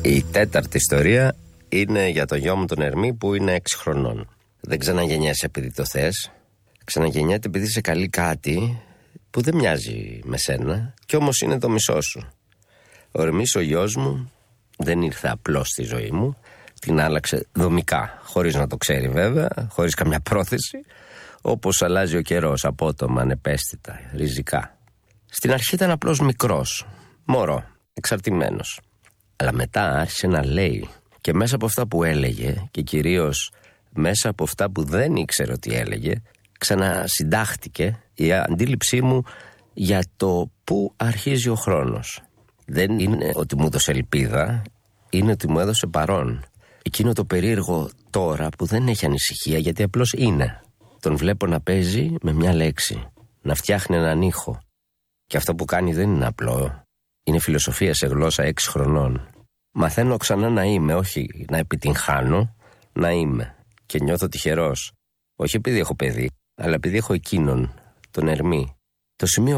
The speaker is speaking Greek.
Η τέταρτη ιστορία είναι για το γιο μου τον Ερμή που είναι 6 χρονών. Δεν ξαναγεννιέσαι επειδή το θες. Ξαναγεννιέται επειδή σε καλεί κάτι που δεν μοιάζει με σένα κι όμως είναι το μισό σου. Ο Ερμής, ο γιος μου, δεν ήρθε απλώς στη ζωή μου. Την άλλαξε δομικά, χωρίς να το ξέρει βέβαια, χωρίς καμιά πρόθεση, όπως αλλάζει ο καιρός, απότομα, ανεπαίσθητα, ριζικά. Στην αρχή ήταν απλώς μικρός, μωρό, εξαρτημένος. Αλλά μετά άρχισε να λέει και μέσα από αυτά που έλεγε και κυρίως μέσα από αυτά που δεν ήξερε ότι έλεγε, ξανασυντάχτηκε η αντίληψή μου για το πού αρχίζει ο χρόνος. Δεν είναι ότι μου έδωσε ελπίδα, είναι ότι μου έδωσε παρόν. Εκείνο το περίεργο τώρα που δεν έχει ανησυχία γιατί απλώς είναι. Τον βλέπω να παίζει με μια λέξη, να φτιάχνει έναν ήχο. Και αυτό που κάνει δεν είναι απλό. Είναι φιλοσοφία σε γλώσσα 6 χρονών. Μαθαίνω ξανά να είμαι, όχι να επιτυγχάνω, να είμαι. Και νιώθω τυχερός. Όχι επειδή έχω παιδί, αλλά επειδή έχω εκείνον, τον Ερμή. Το σημείο